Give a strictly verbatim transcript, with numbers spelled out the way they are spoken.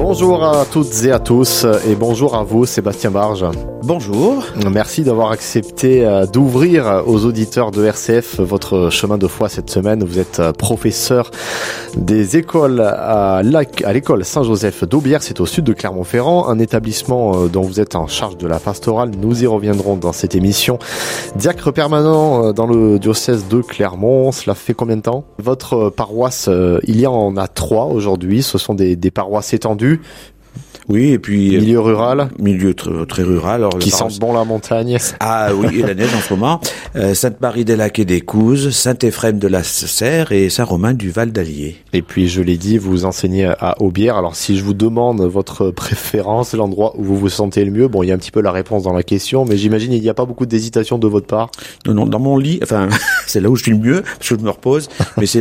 Bonjour à toutes et à tous et bonjour à vous Sébastien Barge. Bonjour. Merci d'avoir accepté d'ouvrir aux auditeurs de R C F votre chemin de foi cette semaine. Vous êtes professeur des écoles à l'école Saint-Joseph d'Aubière, c'est au sud de Clermont-Ferrand, un établissement dont vous êtes en charge de la pastorale. Nous y reviendrons dans cette émission. Diacre permanent dans le diocèse de Clermont, cela fait combien de temps? Votre paroisse, il y en a trois aujourd'hui, ce sont des, des paroisses étendues. Oui, et puis... Milieu rural. Milieu très, très rural. Alors, qui sent bon la montagne. Ah oui, et la neige en ce moment. Euh, Sainte-Marie-des-Lacs et des Couzes, Saint-Éphrem de la Serre et Saint-Romain du Val d'Allier. Et puis, je l'ai dit, vous enseignez à Aubière. Alors, si je vous demande votre préférence, l'endroit où vous vous sentez le mieux, bon, il y a un petit peu la réponse dans la question, mais j'imagine il n'y a pas beaucoup d'hésitation de votre part. Non, non, dans mon lit, enfin, c'est là où je suis le mieux, parce que je me repose, mais c'est